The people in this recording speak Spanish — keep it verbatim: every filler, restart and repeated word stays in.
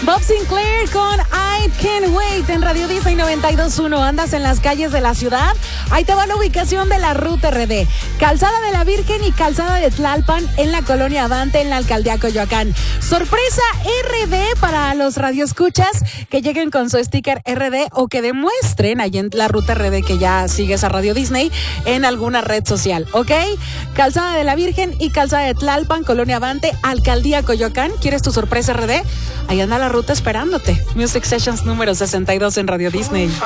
Bob Sinclair con I Can't Wait en Radio Disney noventa y dos punto uno. ¿Andas en las calles de la ciudad? Ahí te va la ubicación de la ruta R D. Calzada de la Virgen y Calzada de Tlalpan en la Colonia Avante en la Alcaldía Coyoacán. Sorpresa R D para los radioescuchas que lleguen con su sticker R D o que demuestren ahí en la ruta R D que ya sigues a Radio Disney en alguna red social, ¿ok? Calzada de la Virgen y Calzada de Tlalpan, Colonia Avante, Alcaldía Coyoacán. ¿Quieres tu sorpresa R D? Ahí anda la ruta esperándote. Music Sessions número sesenta y dos en Radio Disney.